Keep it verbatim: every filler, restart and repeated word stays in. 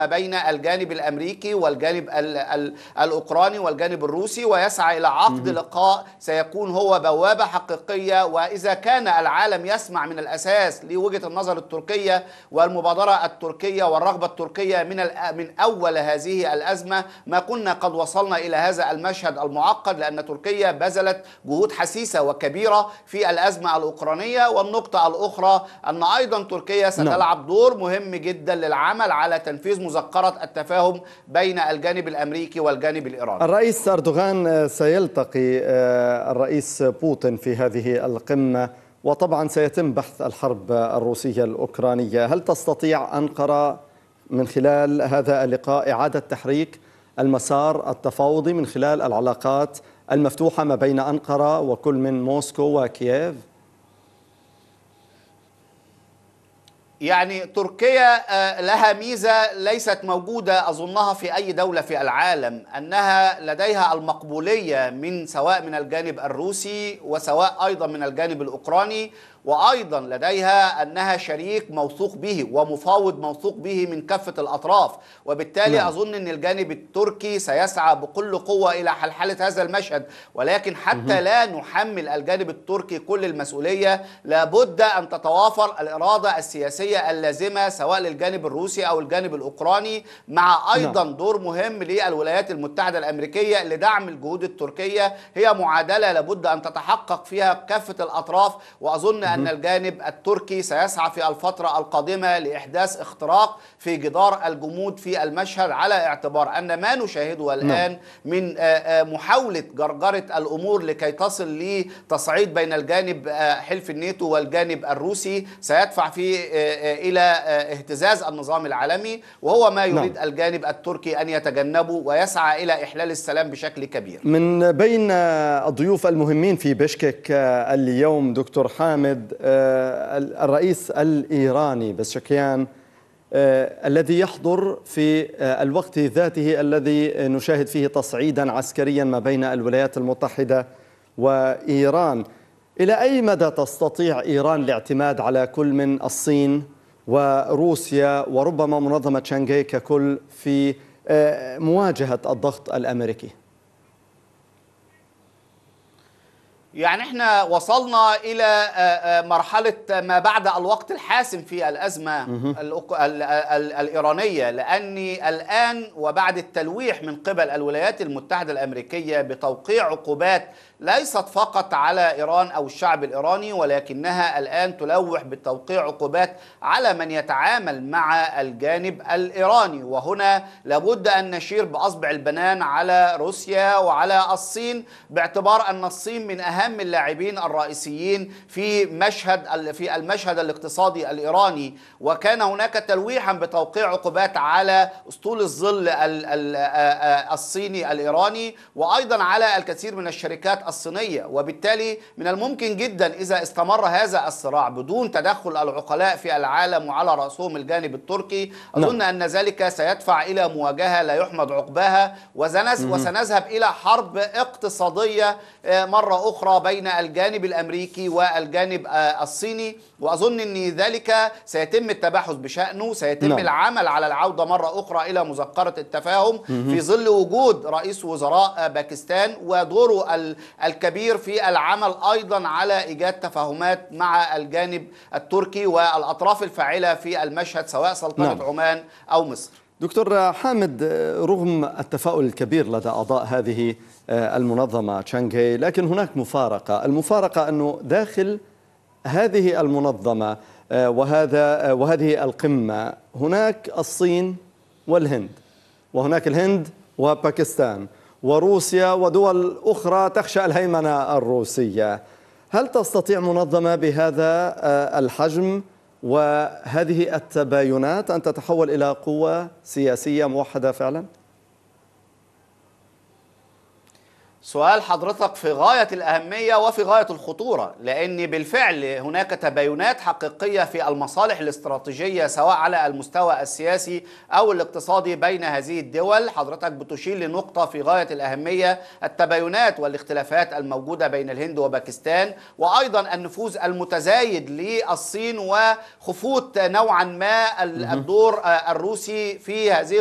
بين الجانب الأمريكي والجانب ال ال الأوكراني والجانب الروسي، ويسعى إلى عقد لقاء سيكون هو بوابة حقيقية. وإذا كان العالم يسمع من الأساس لوجهة النظر التركية والمبادرة التركية والرغبة التركية من من أول هذه الأزمة، ما كنا قد وصلنا إلى هذا المشهد المعقد، لأن تركيا بذلت جهود حسيسة وكبيرة في الأزمة الأوكرانية. والنقطة الأخرى أن أيضا تركيا ستلعب دور مهم جدا للعمل على تنفيذ مذكرة التفاهم بين الجانب الأمريكي والجانب الإيراني. الرئيس أردوغان سيلتقي الرئيس بوتين في هذه القمة، وطبعا سيتم بحث الحرب الروسية الأوكرانية. هل تستطيع أنقرة من خلال هذا اللقاء إعادة تحريك المسار التفاوضي من خلال العلاقات المفتوحة ما بين أنقرة وكل من موسكو وكييف؟ يعني تركيا لها ميزة ليست موجودة أظنها في أي دولة في العالم، أنها لديها المقبولية من سواء من الجانب الروسي وسواء أيضا من الجانب الأوكراني، وأيضا لديها أنها شريك موثوق به ومفاوض موثوق به من كافة الأطراف. وبالتالي نعم. أظن أن الجانب التركي سيسعى بكل قوة إلى حلحلة هذا المشهد، ولكن حتى مه. لا نحمل الجانب التركي كل المسؤولية، لابد أن تتوافر الإرادة السياسية اللازمة سواء للجانب الروسي أو الجانب الأوكراني، مع أيضا نعم. دور مهم للولايات المتحدة الأمريكية لدعم الجهود التركية. هي معادلة لابد أن تتحقق فيها كافة الأطراف، وأظن أن الجانب التركي سيسعى في الفترة القادمة لإحداث اختراق في جدار الجمود في المشهد، على اعتبار أن ما نشاهده الآن من محاولة جرجرة الأمور لكي تصل لتصعيد بين الجانب حلف الناتو والجانب الروسي سيدفع في إلى اهتزاز النظام العالمي، وهو ما يريد نعم. الجانب التركي أن يتجنبه ويسعى إلى إحلال السلام بشكل كبير. من بين الضيوف المهمين في بشكك اليوم دكتور حامد الرئيس الإيراني بزشكيان، الذي يحضر في الوقت ذاته الذي نشاهد فيه تصعيدا عسكريا ما بين الولايات المتحدة وإيران. إلى أي مدى تستطيع إيران الاعتماد على كل من الصين وروسيا وربما منظمة شنغهاي ككل في مواجهة الضغط الأمريكي؟ يعني احنا وصلنا إلى مرحلة ما بعد الوقت الحاسم في الأزمة الإيرانية، لأني الآن وبعد التلويح من قبل الولايات المتحدة الأمريكية بتوقيع عقوبات ليست فقط على إيران أو الشعب الإيراني، ولكنها الآن تلوح بتوقيع عقوبات على من يتعامل مع الجانب الإيراني. وهنا لابد أن نشير بأصبع البنان على روسيا وعلى الصين، باعتبار أن الصين من أهم اللاعبين الرئيسيين في مشهد في المشهد الاقتصادي الإيراني. وكان هناك تلويحا بتوقيع عقوبات على أسطول الظل الصيني الإيراني، وأيضا على الكثير من الشركات الصينية. وبالتالي من الممكن جدا إذا استمر هذا الصراع بدون تدخل العقلاء في العالم وعلى رأسهم الجانب التركي، أظن نعم. أن ذلك سيدفع إلى مواجهة لا يحمد عقباها، وسنذهب إلى حرب اقتصادية مرة أخرى بين الجانب الأمريكي والجانب الصيني. وأظن أن ذلك سيتم التباحث بشأنه، سيتم نعم. العمل على العودة مرة أخرى إلى مذكرة التفاهم في ظل وجود رئيس وزراء باكستان ودوره الكبير في العمل أيضا على إيجاد تفاهمات مع الجانب التركي والأطراف الفاعلة في المشهد سواء سلطنة نعم. عمان أو مصر. دكتور حامد، رغم التفاؤل الكبير لدى أعضاء هذه المنظمة شنغهاي، لكن هناك مفارقة. المفارقة أنه داخل هذه المنظمة وهذا وهذه القمة هناك الصين والهند، وهناك الهند وباكستان وروسيا ودول أخرى تخشى الهيمنة الروسية. هل تستطيع منظمة بهذا الحجم وهذه التباينات أن تتحول إلى قوة سياسية موحدة فعلا؟ سؤال حضرتك في غاية الأهمية وفي غاية الخطورة، لأن بالفعل هناك تباينات حقيقية في المصالح الاستراتيجية سواء على المستوى السياسي أو الاقتصادي بين هذه الدول. حضرتك بتشير لنقطة في غاية الأهمية، التباينات والاختلافات الموجودة بين الهند وباكستان، وأيضا النفوذ المتزايد للصين وخفوت نوعا ما الدور الروسي في هذه